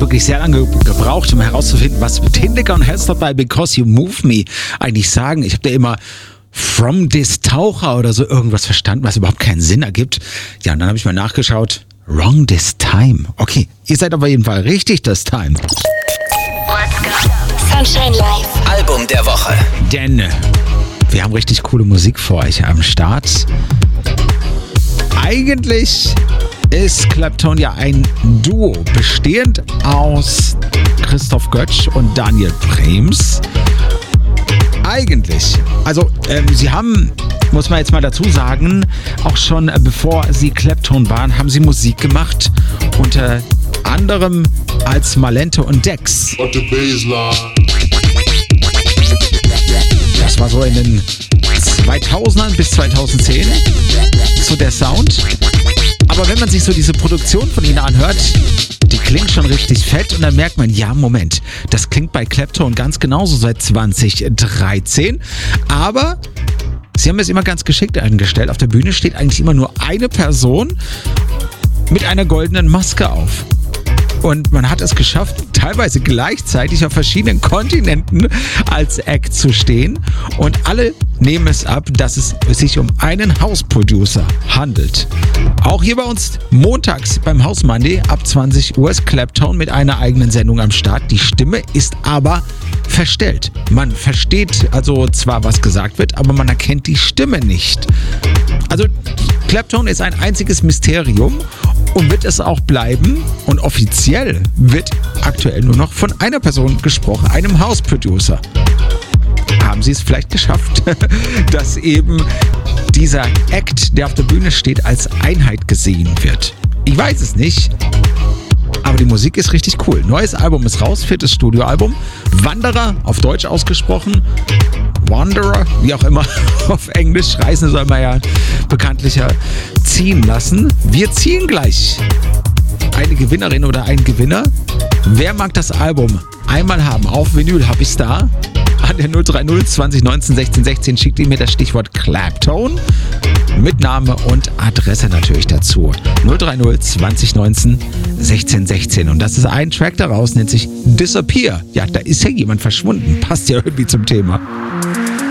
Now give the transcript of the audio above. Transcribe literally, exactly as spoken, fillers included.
wirklich sehr lange gebraucht, um herauszufinden, was Tindecker und Hellstop bei Because You Move Me eigentlich sagen. Ich habe da immer From This Taucher oder so irgendwas verstanden, was überhaupt keinen Sinn ergibt. Ja, und dann habe ich mal nachgeschaut. Wrong This Time. Okay, ihr seid aber jeden Fall richtig this time. Let's go. Sunshine Live. Album der Woche. Denn wir haben richtig coole Musik für euch am Start. Eigentlich ist Clapton ja ein Duo, bestehend aus Christoph Götsch und Daniel Brems. Eigentlich. Also, ähm, sie haben, muss man jetzt mal dazu sagen, auch schon äh, bevor sie Clapton waren, haben sie Musik gemacht. Unter anderem als Malente und Dex. Das war so in den zweitausendern bis zweitausendzehn. So der Sound. Aber wenn man sich so diese Produktion von ihnen anhört, die klingt schon richtig fett und dann merkt man, ja, Moment, das klingt bei Clapton ganz genauso seit zwanzig dreizehn. Aber sie haben es immer ganz geschickt eingestellt. Auf der Bühne steht eigentlich immer nur eine Person mit einer goldenen Maske auf. Und man hat es geschafft, teilweise gleichzeitig auf verschiedenen Kontinenten als Act zu stehen. Und alle nehmen es ab, dass es sich um einen House-Producer handelt. Auch hier bei uns montags beim House Monday ab zwanzig Uhr ist Clapton mit einer eigenen Sendung am Start. Die Stimme ist aber verstellt. Man versteht also zwar, was gesagt wird, aber man erkennt die Stimme nicht. Also Clapton ist ein einziges Mysterium und wird es auch bleiben. Und offiziell wird aktuell nur noch von einer Person gesprochen, einem House-Producer. Haben sie es vielleicht geschafft, dass eben dieser Act, der auf der Bühne steht, als Einheit gesehen wird? Ich weiß es nicht. Aber die Musik ist richtig cool. Neues Album ist raus, viertes Studioalbum. Wanderer, auf Deutsch ausgesprochen. Wanderer, wie auch immer, auf Englisch. Reisen soll man ja bekanntlich ja ziehen lassen. Wir ziehen gleich eine Gewinnerin oder einen Gewinner. Wer mag das Album einmal haben? Auf Vinyl habe ich es da. An der null drei null zwanzig neunzehn sechzehn sechzehn schickt ihr mir das Stichwort Clapton mit Name und Adresse natürlich dazu. null drei null zwanzig neunzehn sechzehn sechzehn. Und das ist ein Track daraus, nennt sich Disappear. Ja, da ist ja jemand verschwunden. Passt ja irgendwie zum Thema.